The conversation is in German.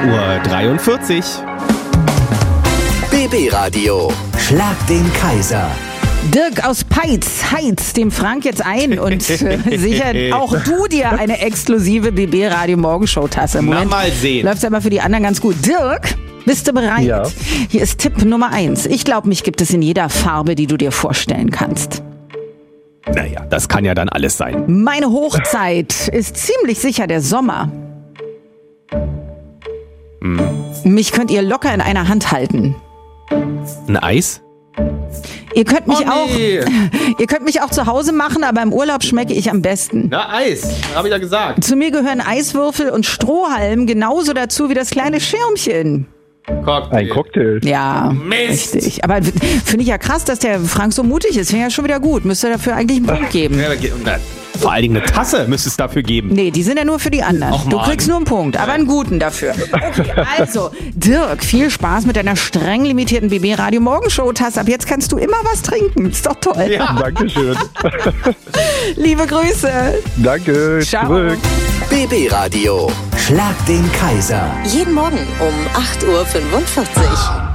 8:43 Uhr. BB Radio. Schlag den Kaiser. Dirk aus Peitz heizt dem Frank jetzt ein und sichert auch du dir eine exklusive BB Radio Morgenshow Tasse. Na, mal sehen. Läuft's aber für die anderen ganz gut. Dirk, bist du bereit? Ja. Hier ist Tipp Nummer 1. Ich glaube, mich gibt es in jeder Farbe, die du dir vorstellen kannst. Naja, das kann ja dann alles sein. Meine Hochzeit ist ziemlich sicher der Sommer. Mich könnt ihr locker in einer Hand halten. Ein Eis? Ihr könnt mich nee. Ihr könnt mich auch zu Hause machen, aber im Urlaub schmecke ich am besten. Na, Eis, habe ich ja gesagt. Zu mir gehören Eiswürfel und Strohhalm genauso dazu wie das kleine Schirmchen. Cocktail. Ein Cocktail. Ja, Mist. richtig. Aber finde ich ja krass, dass der Frank so mutig ist. Finde ich ja schon wieder gut. Müsste dafür eigentlich einen Punkt geben. Ja, vor allen Dingen eine Tasse müsste es dafür geben. Nee, die sind ja nur für die anderen. Och, Du Mann. kriegst nur einen Punkt, aber einen guten dafür. Okay, also, Dirk, viel Spaß mit deiner streng limitierten BB Radio Morgenshow Tasse. Ab jetzt kannst du immer was trinken. Ist doch toll. Ja. Dankeschön. Liebe Grüße. Danke. Ciao. Zurück. BB Radio. Schlag den Kaiser. Jeden Morgen um 8:45 Uhr.